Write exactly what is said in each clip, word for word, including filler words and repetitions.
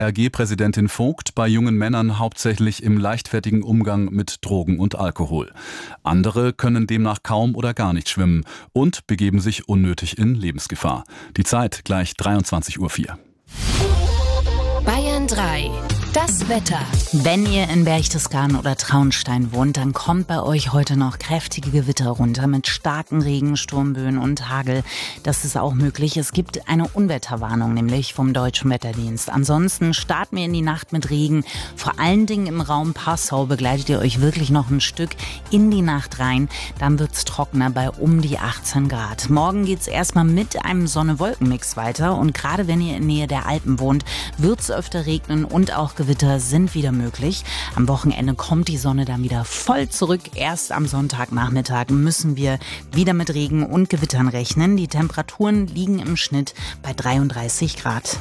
R G-Präsidentin Vogt bei jungen Männern hauptsächlich im leichtfertigen Umgang mit Drogen und Alkohol. Andere können demnach kaum oder gar nicht schwimmen und begeben sich unnötig in Lebensgefahr. Die Zeit gleich dreiundzwanzig Uhr vier. Bayern drei. Das Wetter. Wenn ihr in Berchtesgaden oder Traunstein wohnt, dann kommt bei euch heute noch kräftige Gewitter runter mit starken Regen, Sturmböen und Hagel. Das ist auch möglich. Es gibt eine Unwetterwarnung, nämlich vom Deutschen Wetterdienst. Ansonsten starten wir in die Nacht mit Regen. Vor allen Dingen im Raum Passau begleitet ihr euch wirklich noch ein Stück in die Nacht rein. Dann wird's trockener bei um die achtzehn Grad. Morgen geht's erstmal mit einem Sonne-Wolken-Mix weiter. Und gerade wenn ihr in Nähe der Alpen wohnt, wird's öfter regnen und auch Gewitter sind wieder möglich. Am Wochenende kommt die Sonne dann wieder voll zurück. Erst am Sonntagnachmittag müssen wir wieder mit Regen und Gewittern rechnen. Die Temperaturen liegen im Schnitt bei dreiunddreißig Grad.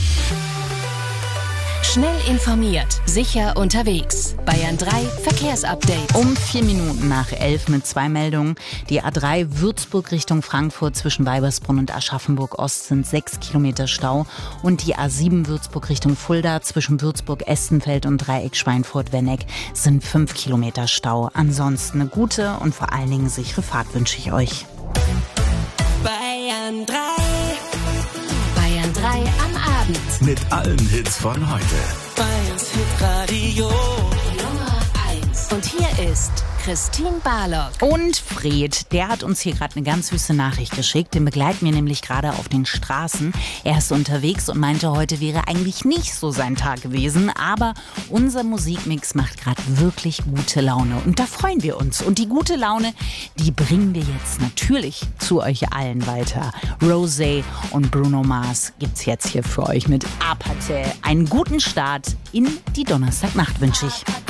Schnell informiert, sicher unterwegs. Bayern drei Verkehrsupdate. Um vier Minuten nach elf mit zwei Meldungen. Die A drei Würzburg Richtung Frankfurt zwischen Weibersbrunn und Aschaffenburg Ost sind sechs Kilometer Stau. Und die A sieben Würzburg Richtung Fulda zwischen Würzburg-Estenfeld und Dreieck Schweinfurt-Wenneck sind fünf Kilometer Stau. Ansonsten eine gute und vor allen Dingen sichere Fahrt wünsche ich euch. Bayern drei. Bayern drei am Abend. Mit allen Hits von heute. Bayerns Hitradio Nummer eins. Und hier ist Christine Barlock. Und Fred, der hat uns hier gerade eine ganz süße Nachricht geschickt. Den begleiten wir nämlich gerade auf den Straßen. Er ist unterwegs und meinte, heute wäre eigentlich nicht so sein Tag gewesen. Aber unser Musikmix macht gerade wirklich gute Laune. Und da freuen wir uns. Und die gute Laune, die bringen wir jetzt natürlich zu euch allen weiter. Rosé und Bruno Mars gibt's jetzt hier für euch mit Apathy. Einen guten Start in die Donnerstagnacht wünsche ich.